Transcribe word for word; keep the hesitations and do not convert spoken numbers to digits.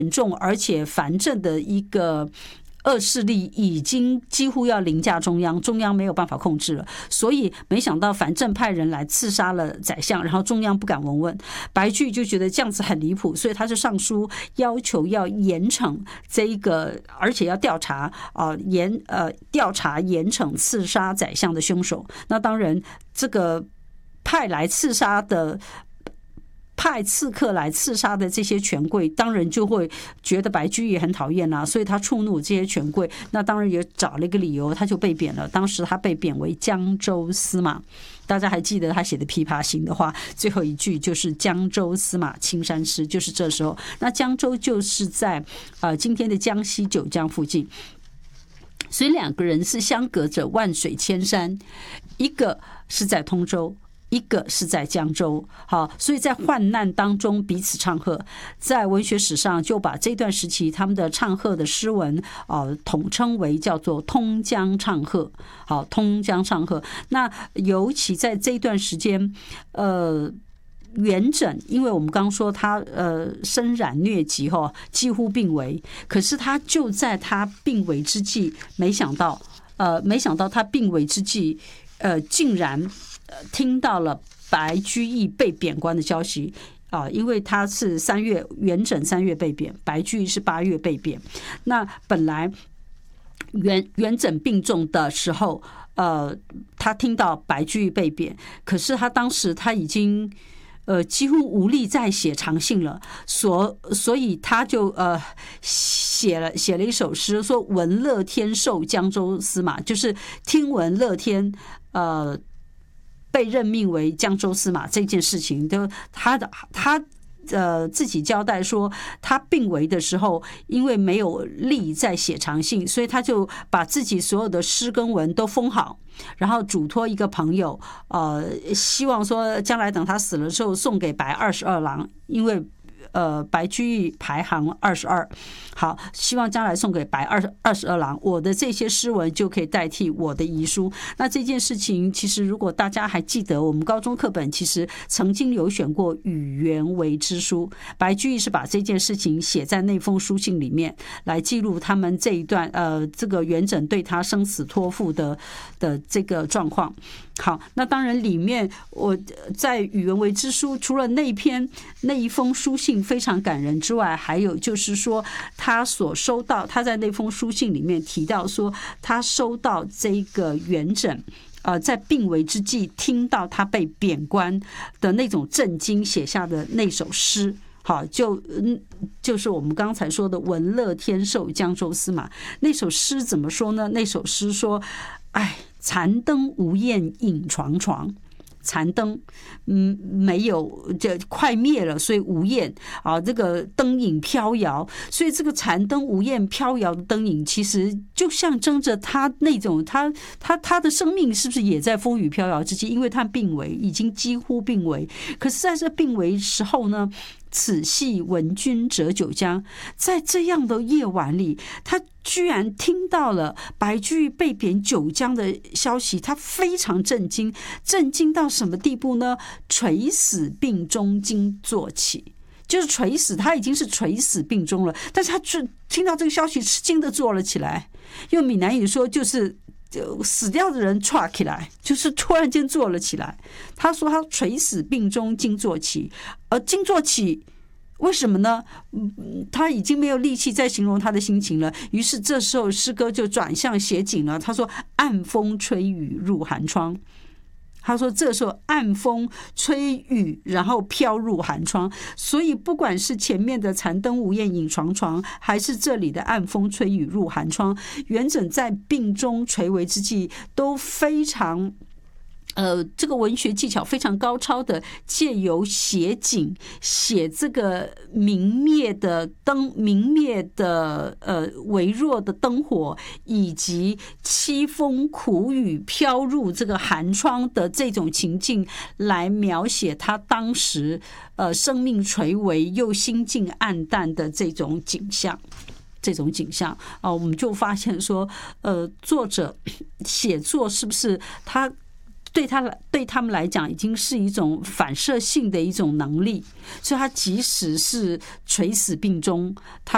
严重而且繁盛的一个恶势力已经几乎要凌驾中央，中央没有办法控制了，所以没想到反正派人来刺杀了宰相，然后中央不敢闻问。白居易就觉得这样子很离谱，所以他就上书要求要严惩这一个，而且要调查啊严呃调查严惩刺杀宰相的凶手。那当然，这个派来刺杀的。派刺客来刺杀的这些权贵，当然就会觉得白居易很讨厌啦，所以他触怒这些权贵，那当然也找了一个理由，他就被贬了。当时他被贬为江州司马，大家还记得他写的《琵琶行》的话，最后一句就是江州司马青衫湿，就是这时候。那江州就是在呃今天的江西九江附近，所以两个人是相隔着万水千山，一个是在通州，一个是在江州，好，所以在患难当中彼此唱和，在文学史上就把这段时期他们的唱和的诗文呃统称为叫做通江唱和，好，通江唱和。那尤其在这段时间，呃。元稹，因为我们刚说他呃身染疟疾哈，几乎病危，可是他就在他病危之际，没想到呃没想到他病危之际，呃竟然听到了白居易被贬官的消息啊，因为他是三月，元稹三月被贬，白居易是八月被贬。那本来元元稹病重的时候，呃，他听到白居易被贬，可是他当时他已经。呃，几乎无力再写长信了，所所以他就呃写了写了一首诗，说闻乐天授江州司马，就是听闻乐天呃被任命为江州司马这件事情，就他的他。呃，自己交代说，他病危的时候，因为没有力再写长信，所以他就把自己所有的诗跟文都封好，然后嘱托一个朋友，呃，希望说将来等他死了之后送给白二十二郎，因为呃白居易排行二十二，好，希望将来送给白二二十二郎，我的这些诗文就可以代替我的遗书。那这件事情，其实如果大家还记得，我们高中课本其实曾经有选过《与元为之书》，白居易是把这件事情写在那封书信里面，来记录他们这一段呃这个元稹对他生死托付的的这个状况。好，那当然里面我在《与元为之书》除了那一篇那一封书信非常感人之外，还有就是说他所收到，他在那封书信里面提到说，他收到这个元稹呃在病危之际听到他被贬官的那种震惊，写下的那首诗。好，就嗯，就是我们刚才说的闻乐天授江州司马那首诗怎么说呢？那首诗说，哎，残灯无焰影幢幢。残灯，嗯，没有，这快灭了，所以无焰啊，这个灯影飘摇，所以这个残灯无焰飘摇的灯影，其实就象征着他那种他他他的生命是不是也在风雨飘摇之际？因为他病危，已经几乎病危，可是在这病危时候呢？此系闻君折九江，在这样的夜晚里，他居然听到了白居易被贬九江的消息，他非常震惊，震惊到什么地步呢？垂死病中惊坐起，就是垂死，他已经是垂死病中了，但是他就听到这个消息，吃惊的坐了起来。用闽南语说，就是就死掉的人歘起来，就是突然间坐了起来。他说他垂死病中惊坐起，而惊坐起为什么呢？他已经没有力气再形容他的心情了。于是这时候诗歌就转向写景了。他说暗风吹雨入寒窗。他说这时候暗风吹雨，然后飘入寒窗，所以不管是前面的残灯无焰影幢幢，还是这里的暗风吹雨入寒窗，元稹在病中垂危之际都非常呃，这个文学技巧非常高超的，借由写景，写这个明灭的灯，明灭的呃微弱的灯火，以及凄风苦雨飘入这个寒窗的这种情境，来描写他当时呃生命垂危又心境暗淡的这种景象。这种景象啊，我们就发现说，呃，作者写作是不是他？对他对他们来讲，已经是一种反射性的一种能力，所以他即使是垂死病中，他